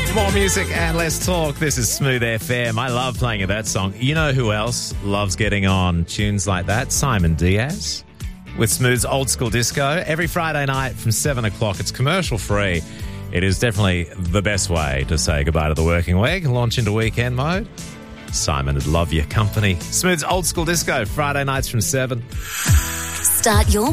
More music and less talk. This is Smooth FM. I love playing you that song. You know who else loves getting on tunes like that? Simon Diaz with Smooth's Old School Disco. Every Friday night from 7 o'clock. It's commercial free. It is definitely the best way to say goodbye to the working week and launch into weekend mode. Simon would love your company. Smooth's Old School Disco, Friday nights from 7. Start your